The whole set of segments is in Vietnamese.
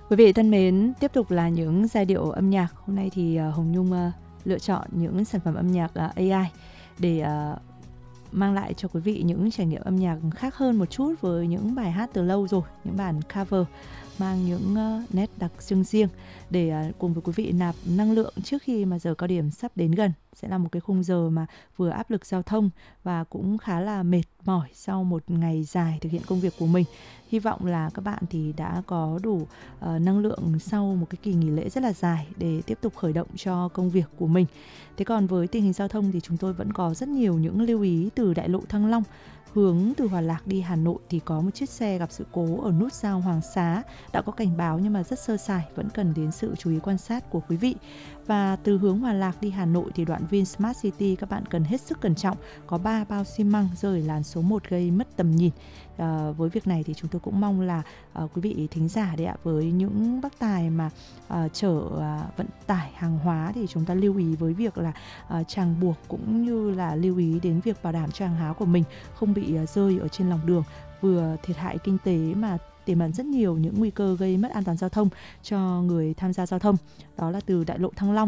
Quý vị thân mến, tiếp tục là những giai điệu âm nhạc. Hôm nay thì Hồng Nhung lựa chọn những sản phẩm âm nhạc AI để mang lại cho quý vị những trải nghiệm âm nhạc khác hơn một chút với những bài hát từ lâu rồi, những bản cover mang những nét đặc trưng riêng để cùng với quý vị nạp năng lượng trước khi mà giờ cao điểm sắp đến gần. Sẽ là một cái khung giờ mà vừa áp lực giao thông và cũng khá là mệt mỏi sau một ngày dài thực hiện công việc của mình. Hy vọng là các bạn thì đã có đủ năng lượng sau một cái kỳ nghỉ lễ rất là dài để tiếp tục khởi động cho công việc của mình. Thế còn với tình hình giao thông thì chúng tôi vẫn có rất nhiều những lưu ý từ đại lộ Thăng Long. Hướng từ Hòa Lạc đi Hà Nội thì có một chiếc xe gặp sự cố ở nút giao Hoàng Xá. Đã có cảnh báo nhưng mà rất sơ sài, vẫn cần đến sự chú ý quan sát của quý vị. Và từ hướng Hòa Lạc đi Hà Nội thì đoạn Vinsmart City các bạn cần hết sức cẩn trọng. Có 3 bao xi măng rơi làn số 1 gây mất tầm nhìn. Với việc này thì chúng tôi cũng mong là quý vị thính giả đấy ạ, với những bác tài mà chở vận tải hàng hóa thì chúng ta lưu ý với việc là ràng buộc cũng như là lưu ý đến việc bảo đảm cho hàng hóa của mình không bị rơi ở trên lòng đường, vừa thiệt hại kinh tế mà tiềm ẩn rất nhiều những nguy cơ gây mất an toàn giao thông cho người tham gia giao thông. Đó là từ đại lộ Thăng Long.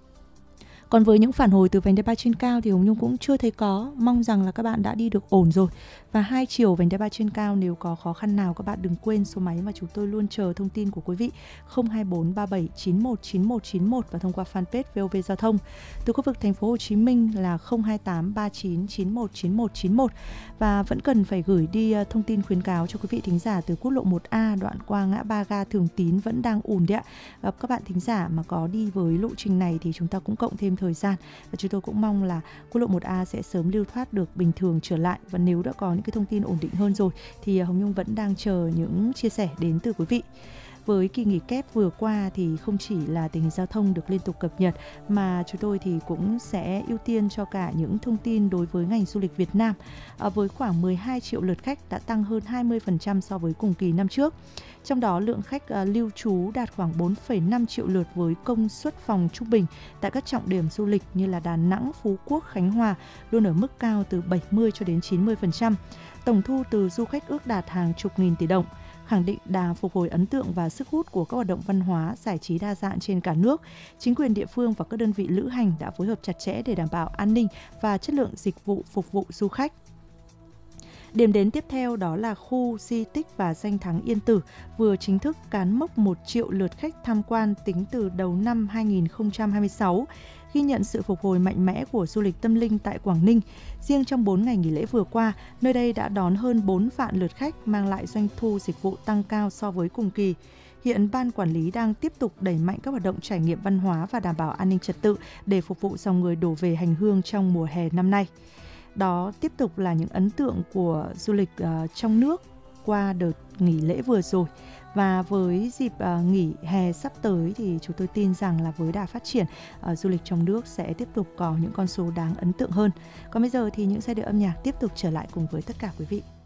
Còn với những phản hồi từ vành đai 3 trên cao thì Hồng Nhung cũng chưa thấy có. Mong rằng là các bạn đã đi được ổn rồi. Và hai chiều vành đai 3 trên cao, nếu có khó khăn nào các bạn đừng quên số máy mà chúng tôi luôn chờ thông tin của quý vị 024 37 91 91 91 và thông qua fanpage VOV Giao thông. Từ khu vực thành phố Hồ Chí Minh là 028 39 91 91 91 và vẫn cần phải gửi đi thông tin khuyến cáo cho quý vị thính giả từ quốc lộ 1A đoạn qua ngã ba ga Thường Tín vẫn đang ùn đấy ạ. Gặp các bạn thính giả mà có đi với lộ trình này thì chúng ta cũng cộng thêm thời gian và chúng tôi cũng mong là quốc lộ 1A sẽ sớm lưu thoát được bình thường trở lại. Và nếu đã có những cái thông tin ổn định hơn rồi thì Hồng Nhung vẫn đang chờ những chia sẻ đến từ quý vị. Với kỳ nghỉ kép vừa qua thì không chỉ là tình hình giao thông được liên tục cập nhật mà chúng tôi thì cũng sẽ ưu tiên cho cả những thông tin đối với ngành du lịch Việt Nam. Với khoảng 12 triệu lượt khách đã tăng hơn 20% so với cùng kỳ năm trước. Trong đó lượng khách lưu trú đạt khoảng 4,5 triệu lượt với công suất phòng trung bình tại các trọng điểm du lịch như là Đà Nẵng, Phú Quốc, Khánh Hòa luôn ở mức cao từ 70 cho đến 90%. Tổng thu từ du khách ước đạt hàng chục nghìn tỷ đồng, khẳng định đà phục hồi ấn tượng và sức hút của các hoạt động văn hóa, giải trí đa dạng trên cả nước. Chính quyền địa phương và các đơn vị lữ hành đã phối hợp chặt chẽ để đảm bảo an ninh và chất lượng dịch vụ phục vụ du khách. Điểm đến tiếp theo đó là khu di tích và danh thắng Yên Tử vừa chính thức cán mốc 1 triệu lượt khách tham quan tính từ đầu năm 2026, ghi nhận sự phục hồi mạnh mẽ của du lịch tâm linh tại Quảng Ninh. Riêng trong 4 ngày nghỉ lễ vừa qua, nơi đây đã đón hơn 4 vạn lượt khách, mang lại doanh thu dịch vụ tăng cao so với cùng kỳ. Hiện Ban Quản lý đang tiếp tục đẩy mạnh các hoạt động trải nghiệm văn hóa và đảm bảo an ninh trật tự để phục vụ dòng người đổ về hành hương trong mùa hè năm nay. Đó tiếp tục là những ấn tượng của du lịch trong nước qua đợt nghỉ lễ vừa rồi. Và với dịp nghỉ hè sắp tới thì chúng tôi tin rằng là với đà phát triển du lịch trong nước sẽ tiếp tục có những con số đáng ấn tượng hơn. Còn bây giờ thì những giai điệu âm nhạc tiếp tục trở lại cùng với tất cả quý vị.